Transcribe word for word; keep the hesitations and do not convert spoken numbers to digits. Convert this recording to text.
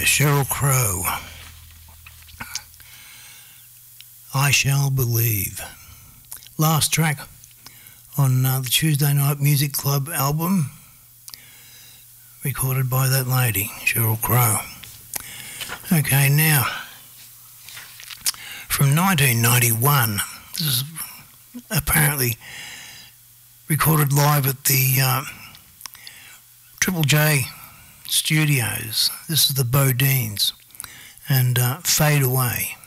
Sheryl Crow. I Shall Believe. Last track on uh, the Tuesday Night Music Club album, recorded by that lady, Sheryl Crow. Okay, now, from nineteen ninety-one, this is apparently recorded live at the uh, Triple J Studios. This is the Bodines and uh, Fade Away.